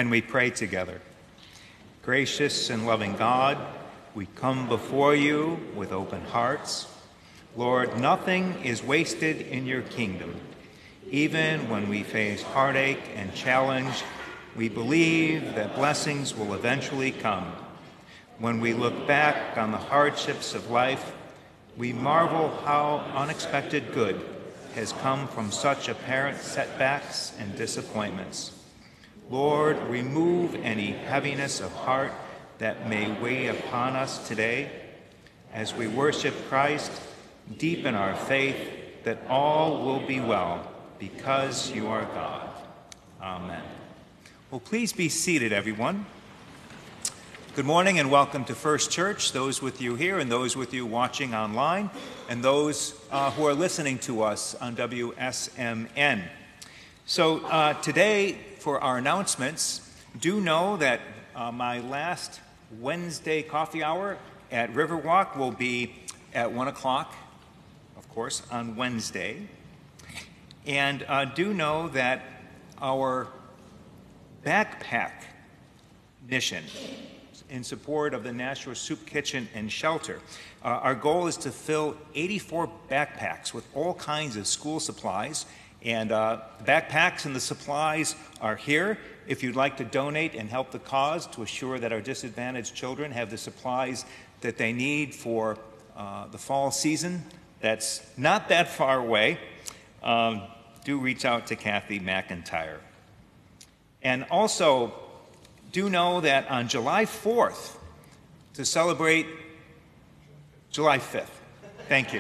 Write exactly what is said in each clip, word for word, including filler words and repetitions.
and we pray together. Gracious and loving God, we come before you with open hearts. Lord, nothing is wasted in your kingdom. Even when we face heartache and challenge, we believe that blessings will eventually come. When we look back on the hardships of life, we marvel how unexpected good has come from such apparent setbacks and disappointments. Lord, remove any heaviness of heart that may weigh upon us today. As we worship Christ, deepen our faith that all will be well because you are God. Amen. Well, please be seated, everyone. Good morning and welcome to First Church, those with you here and those with you watching online, and those uh, who are listening to us on W S M N. So uh, today, for our announcements, do know that uh, my last Wednesday coffee hour at Riverwalk will be at one o'clock, of course, on Wednesday. And uh, do know that our backpack mission in support of the Nashua Soup Kitchen and Shelter. Uh, our goal is to fill eighty-four backpacks with all kinds of school supplies, and uh, the backpacks and the supplies are here. If you'd like to donate and help the cause to assure that our disadvantaged children have the supplies that they need for uh, the fall season, that's not that far away, um, do reach out to Kathy McIntyre. And also, do know that on July fourth, to celebrate July fifth, thank you.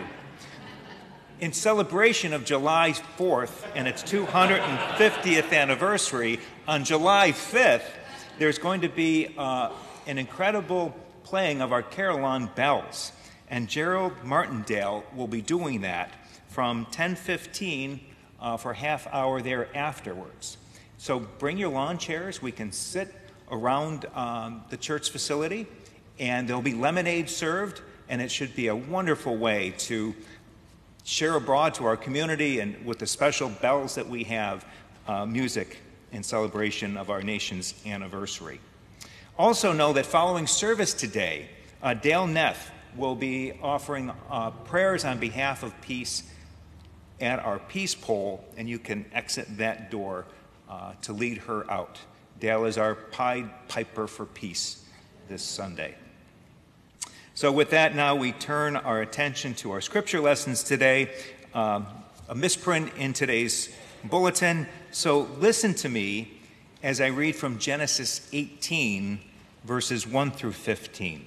In celebration of July fourth and its two hundred fiftieth anniversary, on July fifth, there's going to be uh, an incredible playing of our Carillon bells. And Gerald Martindale will be doing that from ten fifteen uh, for a half hour there afterwards. So bring your lawn chairs. We can sit around um, the church facility, and there'll be lemonade served, and it should be a wonderful way to share abroad to our community, and with the special bells that we have, uh, music in celebration of our nation's anniversary. Also know that following service today, uh, Dale Neff will be offering uh, prayers on behalf of peace at our peace pole, and you can exit that door uh, to lead her out. Dale is our Pied Piper for Peace this Sunday. So with that, now we turn our attention to our scripture lessons today. Um, a misprint in today's bulletin. So listen to me as I read from Genesis eighteen, verses one through fifteen.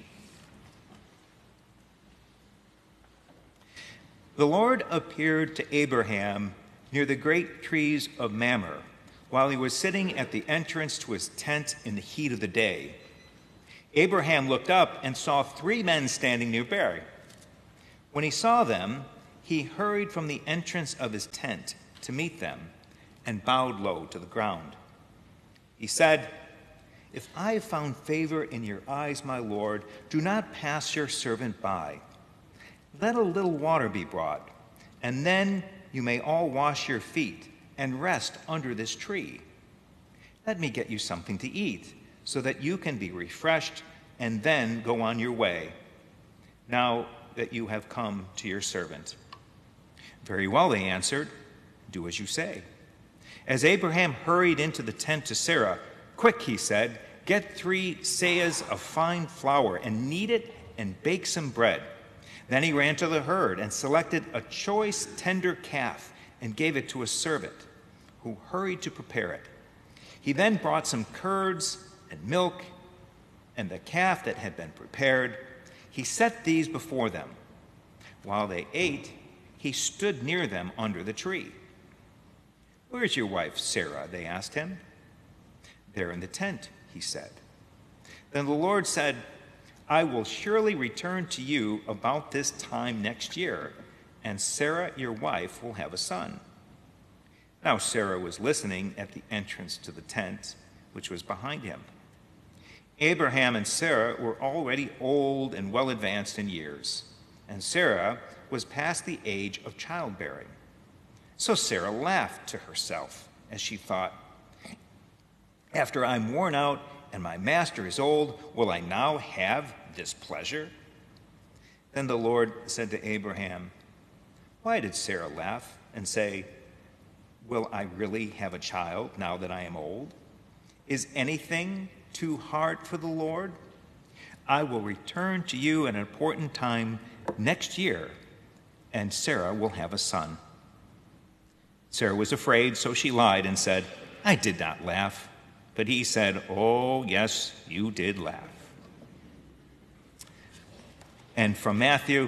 The Lord appeared to Abraham near the great trees of Mamre, while he was sitting at the entrance to his tent in the heat of the day. Abraham looked up and saw three men standing nearby. When he saw them, he hurried from the entrance of his tent to meet them and bowed low to the ground. He said, "If I have found favor in your eyes, my Lord, do not pass your servant by. Let a little water be brought, and then you may all wash your feet and rest under this tree. Let me get you something to eat, so that you can be refreshed and then go on your way, now that you have come to your servant." "Very well," they answered, "do as you say." As Abraham hurried into the tent to Sarah, "Quick," he said, "get three seahs of fine flour and knead it and bake some bread." Then he ran to the herd and selected a choice tender calf and gave it to a servant, who hurried to prepare it. He then brought some curds and milk and the calf that had been prepared. He set these before them. While they ate, he stood near them under the tree. "Where's your wife, Sarah?" they asked him. "There in the tent," he said. Then the Lord said, "I will surely return to you about this time next year, and Sarah, your wife, will have a son." Now Sarah was listening at the entrance to the tent, which was behind him. Abraham and Sarah were already old and well advanced in years, and Sarah was past the age of childbearing. So Sarah laughed to herself as she thought, After I'm worn out and my master is old, will I now have this pleasure?" Then the Lord said to Abraham, "Why did Sarah laugh and say, 'Will I really have a child now that I am old?' Is anything too hard for the Lord? I will return to you at an important time next year, and Sarah will have a son." Sarah was afraid, so she lied and said, "I did not laugh." But he said, "Oh, yes, you did laugh." And from Matthew,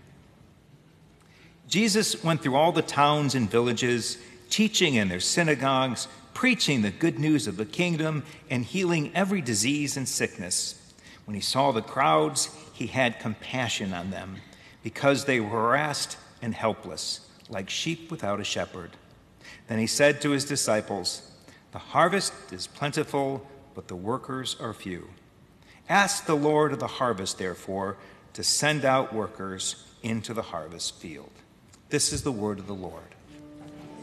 Jesus went through all the towns and villages, teaching in their synagogues, preaching the good news of the kingdom, and healing every disease and sickness. When he saw the crowds, he had compassion on them, because they were harassed and helpless, like sheep without a shepherd. Then he said to his disciples, "The harvest is plentiful, but the workers are few. Ask the Lord of the harvest, therefore, to send out workers into the harvest field." This is the word of the Lord.